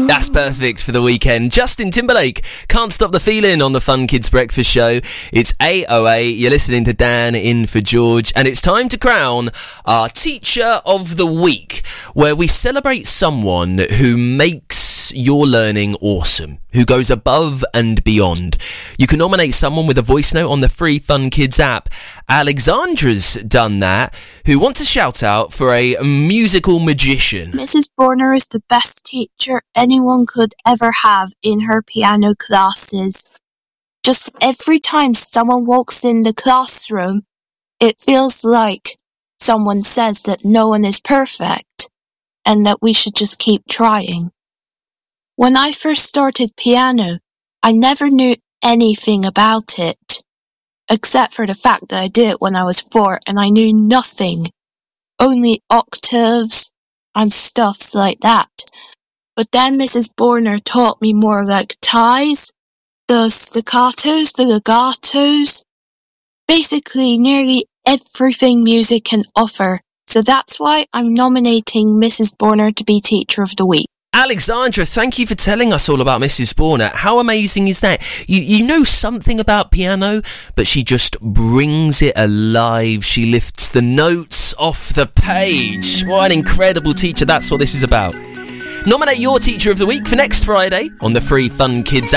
That's perfect for the weekend. Justin Timberlake, Can't Stop the Feeling on the Fun Kids Breakfast Show. It's 8:08. You're listening to Dan in for George, and it's time to crown our Teacher of the Week, where we celebrate someone who makes your learning awesome, who goes above and beyond. You can nominate someone with a voice note on the free Fun Kids app. Alexandra's done that, who wants a shout out for a musical magician. Mrs. Borner is the best teacher anyone could ever have in her piano classes. Just every time someone walks in the classroom, it feels like someone says that no one is perfect and that we should just keep trying. When I first started piano, I never knew anything about it, except for the fact that I did it when I was 4 and I knew nothing, only octaves and stuffs like that. But then Mrs. Borner taught me more like ties, the staccatos, the legatos, basically nearly everything music can offer. So that's why I'm nominating Mrs. Borner to be Teacher of the Week. Alexandra, thank you for telling us all about Mrs. Borner. How amazing is that? You know something about piano, but she just brings it alive. She lifts the notes off the page. What an incredible teacher. That's what this is about. Nominate your Teacher of the Week for next Friday on the free Fun Kids app.